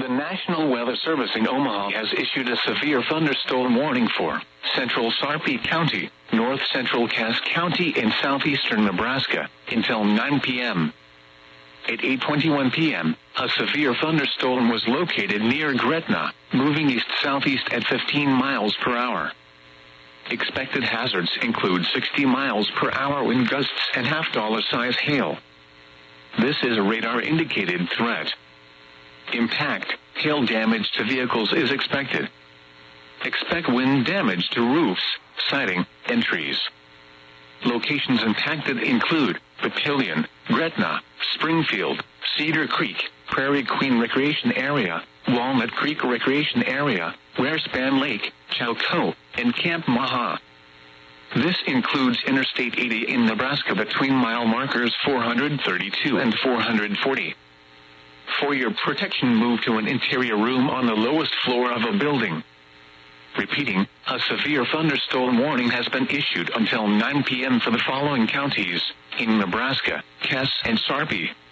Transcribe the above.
The National Weather Service in Omaha has issued a severe thunderstorm warning for central Sarpy County, north central Cass County, and southeastern Nebraska until 9 p.m. At 8:21 p.m., a severe thunderstorm was located near Gretna, moving east-southeast at 15 miles per hour. Expected hazards include 60 miles per hour wind gusts and half-dollar-size hail. This is a radar-indicated threat. Impact, hail damage to vehicles is expected. Expect wind damage to roofs, siding, and trees. Locations impacted include Papillion, Gretna, Springfield, Cedar Creek, Prairie Queen Recreation Area, Walnut Creek Recreation Area, Warespan Lake, Chilco, and Camp Maha. This includes Interstate 80 in Nebraska between mile markers 432 and 440. For your protection, move to an interior room on the lowest floor of a building. Repeating, a severe thunderstorm warning has been issued until 9 p.m. for the following counties in Nebraska: Cass and Sarpy.